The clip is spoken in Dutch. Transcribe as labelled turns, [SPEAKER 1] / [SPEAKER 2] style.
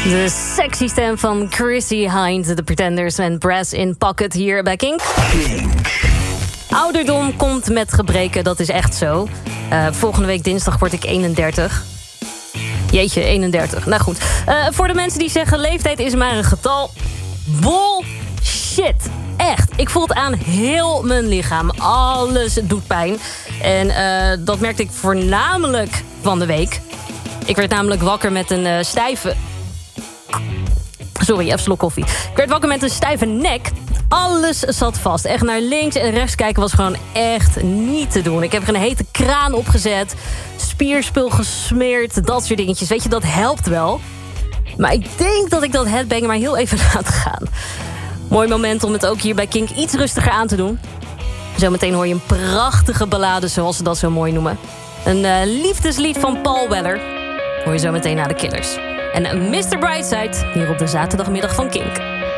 [SPEAKER 1] De sexy stem van Chrissy Hynde, de Pretenders en Brass in Pocket hier bij Kink. Ouderdom komt met gebreken, dat is echt zo. Volgende week dinsdag word ik 31. Jeetje, 31. Nou goed. Voor de mensen die zeggen leeftijd is maar een getal. Bullshit. Echt. Ik voel het aan heel mijn lichaam. Alles doet pijn. En dat merkte ik voornamelijk van de week. Ik werd namelijk wakker met een stijve... Sorry, even slok koffie. Ik werd wakker met een stijve nek. Alles zat vast. Echt naar links en rechts kijken was gewoon echt niet te doen. Ik heb er een hete kraan opgezet. Spierspul gesmeerd. Dat soort dingetjes. Weet je, dat helpt wel. Maar ik denk dat ik dat headbangen maar heel even laat gaan. Mooi moment om het ook hier bij Kink iets rustiger aan te doen. Zometeen hoor je een prachtige ballade, zoals ze dat zo mooi noemen. Een liefdeslied van Paul Weller. Hoor je zo meteen naar de Killers. En Mr. Brightside hier op de zaterdagmiddag van Kink.